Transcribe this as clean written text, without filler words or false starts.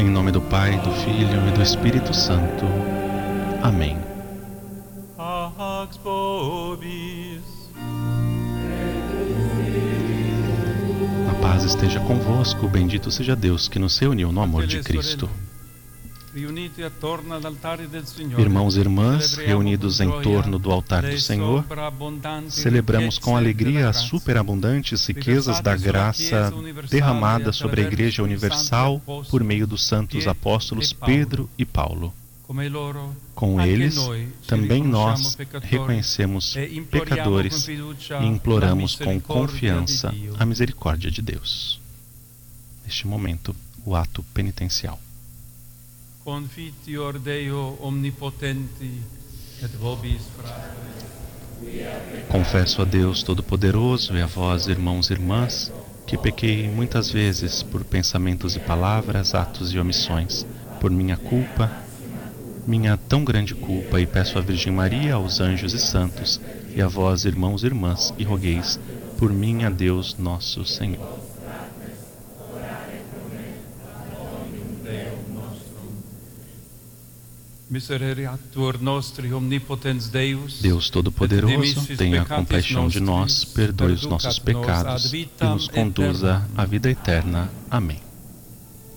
Em nome do Pai, do Filho e do Espírito Santo. Amém. Pax vobis. A paz esteja convosco, bendito seja Deus que nos reuniu no amor de Cristo. Irmãos e irmãs, reunidos em torno do altar do Senhor, celebramos com alegria as superabundantes riquezas da graça derramada sobre a Igreja Universal por meio dos santos apóstolos Pedro e Paulo. Com eles, também nós reconhecemos pecadores e imploramos com confiança a misericórdia de Deus. Neste momento, o ato penitencial. Confitior Deo omnipotenti et vobis fratres. Confesso a Deus Todo-Poderoso e a vós, irmãos e irmãs, que pequei muitas vezes por pensamentos e palavras, atos e omissões, por minha culpa, minha tão grande culpa, e peço à Virgem Maria, aos anjos e santos, e a vós, irmãos e irmãs, e rogueis por mim a Deus nosso Senhor. Deus Todo-Poderoso, tenha compaixão de nós, perdoe os nossos pecados e nos conduza à vida eterna. Amém.